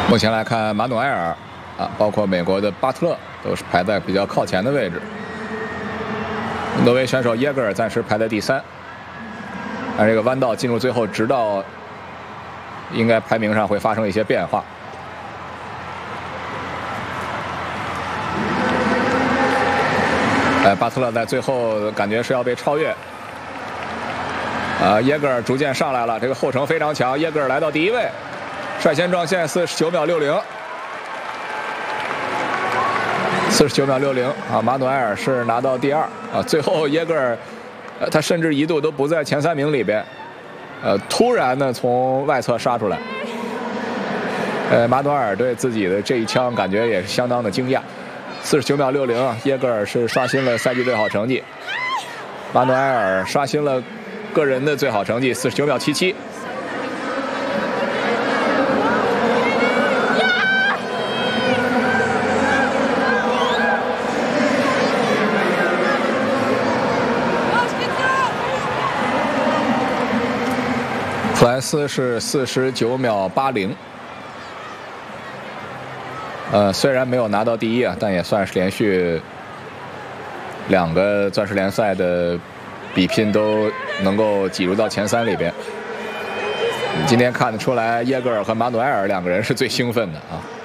目前来看，马努埃尔包括美国的巴特勒都是排在比较靠前的位置。挪威选手耶格尔暂时排在第3，而这个弯道进入最后直道，应该排名上会发生一些变化。巴特勒在最后感觉是要被超越。耶格尔逐渐上来了，这个后程非常强，耶格尔来到第1位。 率先撞线49秒60，49秒60马努埃尔是拿到第2最后耶格尔，他甚至一度都不在前3名里边，突然呢从外侧杀出来，马努埃尔对自己的这一枪感觉也是相当的惊讶，49秒60耶格尔是刷新了赛季最好成绩，马努埃尔刷新了个人的最好成绩49秒77。 普莱斯是49秒80，虽然没有拿到第1但也算是连续2个钻石联赛的比拼都能够挤入到前3里边。今天看得出来，耶格尔和马努埃尔2个人是最兴奋的